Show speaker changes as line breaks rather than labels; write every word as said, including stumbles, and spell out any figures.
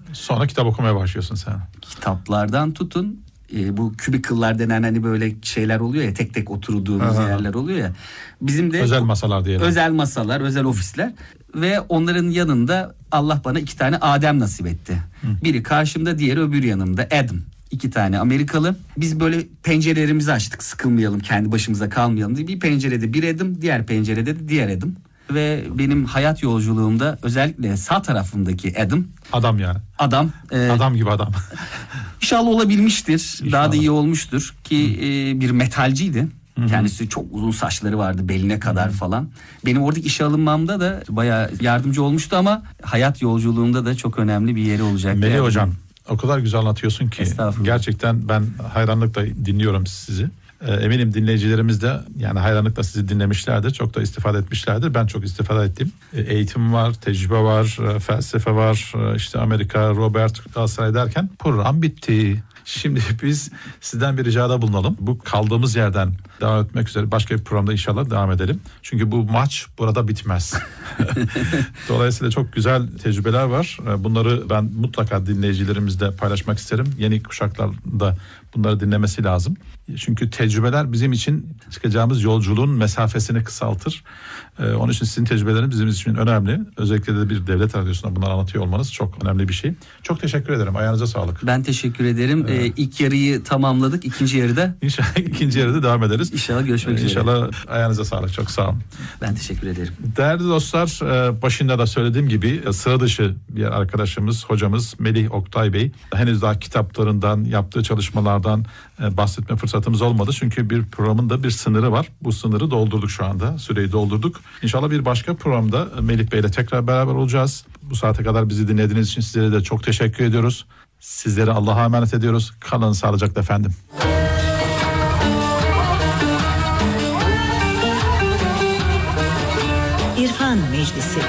Sonra kitap okumaya başlıyorsun sen.
Kitaplardan tutun e, bu kübikıllar denen hani böyle şeyler oluyor ya, tek tek oturduğumuz Aha. yerler oluyor ya. Bizim de
özel masalar diyelim.
Özel masalar, özel ofisler ve onların yanında Allah bana iki tane Adem nasip etti. Hı. Biri karşımda, diğeri öbür yanımda, Adam. İki tane Amerikalı. Biz böyle pencerelerimizi açtık, sıkılmayalım, kendi başımıza kalmayalım diye. Bir pencerede bir Adam, diğer pencerede de diğer Adam. Ve benim hayat yolculuğumda özellikle sağ tarafındaki Adam.
Adam yani.
Adam.
E, adam gibi adam.
İnşallah olabilmiştir. İnşallah. Daha da iyi olmuştur ki e, bir metalciydi. Hı-hı. Kendisi çok uzun saçları vardı, beline kadar Hı-hı. falan. Benim oradaki işe alınmamda da bayağı yardımcı olmuştu ama hayat yolculuğumda da çok önemli bir yeri olacak.
Melih yani. Hocam, o kadar güzel anlatıyorsun ki gerçekten ben hayranlıkla dinliyorum sizi. Eminim dinleyicilerimiz de yani hayranlıkla sizi dinlemişlerdir. Çok da istifade etmişlerdir. Ben çok istifade ettim. Eğitim var, tecrübe var, felsefe var. İşte Amerika, Robert, Galatasaray derken program bitti. Şimdi biz sizden bir ricada bulunalım. Bu kaldığımız yerden devam etmek üzere başka bir programda inşallah devam edelim. Çünkü bu maç burada bitmez. Dolayısıyla çok güzel tecrübeler var. Bunları ben mutlaka dinleyicilerimizle paylaşmak isterim. Yeni kuşaklar da bunları dinlemesi lazım. Çünkü tecrübeler bizim için çıkacağımız yolculuğun mesafesini kısaltır. Ee, onun için sizin tecrübeleriniz bizim için önemli. Özellikle de bir devlet radyosunda bunları anlatıyor olmanız çok önemli bir şey. Çok teşekkür ederim. Ayağınıza sağlık.
Ben teşekkür ederim. Ee, ee, ilk yarıyı tamamladık. İkinci yarıda.
İnşallah ikinci yarıda devam ederiz.
İnşallah görüşmek üzere.
İnşallah ayağınıza sağlık. Çok sağ olun.
Ben teşekkür ederim.
Değerli dostlar, başında da söylediğim gibi sıra dışı bir arkadaşımız, hocamız Melih Oktay Bey. Henüz daha kitaplarından, yaptığı çalışmalardan bahsetme fırsatımız olmadı. Çünkü bir programın da bir sınırı var. Bu sınırı doldurduk şu anda. Süreyi doldurduk. İnşallah bir başka programda Melih Bey ile tekrar beraber olacağız. Bu saate kadar bizi dinlediğiniz için sizlere de çok teşekkür ediyoruz. Sizleri Allah'a emanet ediyoruz. Kalın sağlıcakla efendim.
İrfan Meclisi.